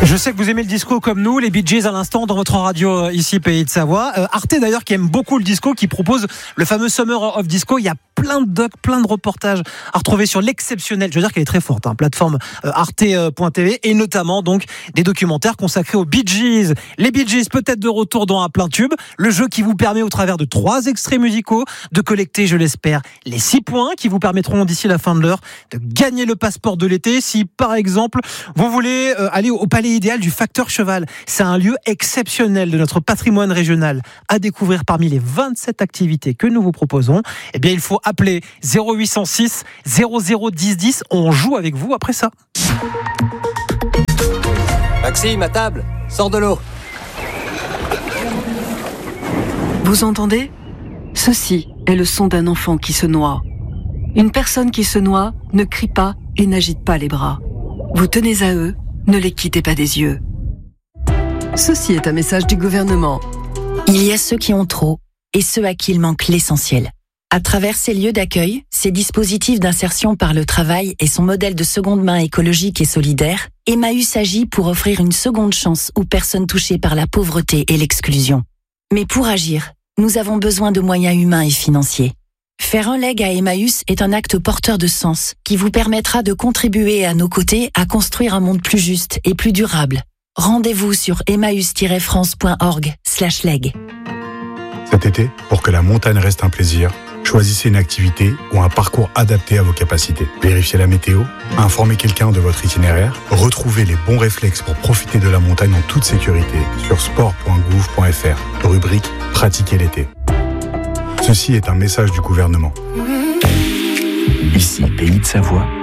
Je sais que vous aimez le disco comme nous, les Bee Gees à l'instant dans votre radio ici Pays de Savoie. Arte d'ailleurs qui aime beaucoup le disco, qui propose le fameux Summer of Disco. Il y a plein de docs, plein de reportages à retrouver sur l'exceptionnel, je veux dire qu'elle est très forte, plateforme arte.tv, et notamment donc des documentaires consacrés aux Bee Gees. Les Bee Gees peut-être de retour dans un plein tube, le jeu qui vous permet au travers de 3 extraits musicaux de collecter, je l'espère, les 6 points qui vous permettront d'ici la fin de l'heure de gagner le passeport de l'été. Si par exemple vous voulez aller au Palais idéal du Facteur Cheval, c'est un lieu exceptionnel de notre patrimoine régional à découvrir parmi les 27 activités que nous vous proposons, eh bien il faut appeler 0806 00 10 10. On joue avec vous après ça. Maxime, à table, sors de l'eau. Vous entendez ? Ceci est le son d'un enfant qui se noie. Une personne qui se noie ne crie pas et n'agite pas les bras. Vous tenez à eux, ne les quittez pas des yeux. Ceci est un message du gouvernement. Il y a ceux qui ont trop et ceux à qui il manque l'essentiel. À travers ces lieux d'accueil, ces dispositifs d'insertion par le travail et son modèle de seconde main écologique et solidaire, Emmaüs agit pour offrir une seconde chance aux personnes touchées par la pauvreté et l'exclusion. Mais pour agir, nous avons besoin de moyens humains et financiers. Faire un leg à Emmaüs est un acte porteur de sens qui vous permettra de contribuer à nos côtés à construire un monde plus juste et plus durable. Rendez-vous sur emmaüs-france.org/leg. Cet été, pour que la montagne reste un plaisir, choisissez une activité ou un parcours adapté à vos capacités. Vérifiez la météo, informez quelqu'un de votre itinéraire, retrouvez les bons réflexes pour profiter de la montagne en toute sécurité sur sport.gouv.fr, rubrique « Pratiquer l'été ». Ceci est un message du gouvernement. Ici, Pays de Savoie,